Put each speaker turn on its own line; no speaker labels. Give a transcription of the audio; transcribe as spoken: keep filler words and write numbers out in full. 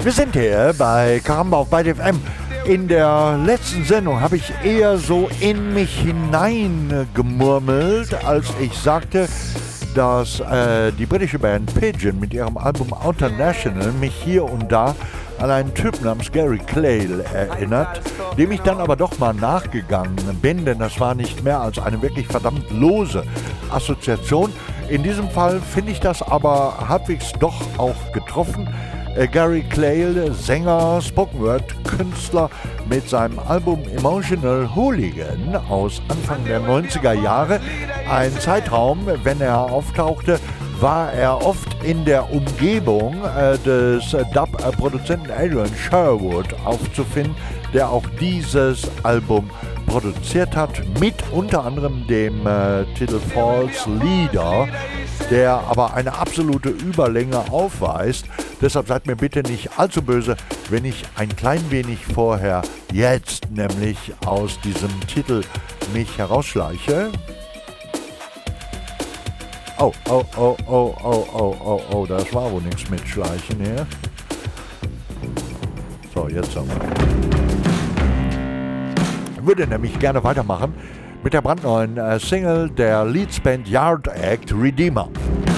Wir sind hier bei Karamba auf Byte F M. In der letzten Sendung habe ich eher so in mich hineingemurmelt, als ich sagte, dass äh, die britische Band Pigeon mit ihrem Album International mich hier und da an einen Typ namens Gary Clayle erinnert, dem ich dann aber doch mal nachgegangen bin, denn das war nicht mehr als eine wirklich verdammt lose Assoziation. In diesem Fall finde ich das aber halbwegs doch auch getroffen. Äh, Gary Clayle, Sänger, Spoken-Word-Künstler mit seinem Album Emotional Hooligan aus Anfang der neunziger Jahre. Ein Zeitraum, wenn er auftauchte, war er oft in der Umgebung äh, des äh, Dub-Produzenten Adrian Sherwood aufzufinden, der auch dieses Album produziert hat, mit unter anderem dem äh, Titel False Leader, der aber eine absolute Überlänge aufweist. Deshalb seid mir bitte nicht allzu böse, wenn ich ein klein wenig vorher jetzt nämlich aus diesem Titel mich herausschleiche. Oh, oh, oh, oh, oh, oh, oh, oh, das war wohl nichts mit Schleichen hier. So, jetzt haben wir. Ich würde nämlich gerne weitermachen mit der brandneuen äh, Single der Leeds Band Yard Act, Redeemer.